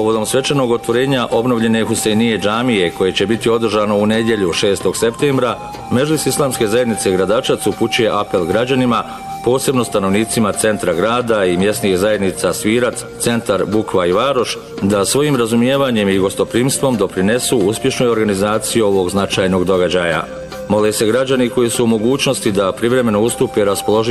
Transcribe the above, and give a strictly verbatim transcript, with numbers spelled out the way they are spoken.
Povodom svečanog otvorenja obnovljene Husejnije džamije, koje će biti održano u nedjelju šestog septembra, Medžlis Islamske zajednice Gradačac upućuje apel građanima, posebno stanovnicima centra grada i mjesnih zajednica Svirac, Centar, Bukva i Varoš, da svojim razumijevanjem i gostoprimstvom doprinesu uspješnoj organizaciji ovog značajnog događaja. Mole se građani koji su u mogućnosti da privremeno ustupe raspoloživi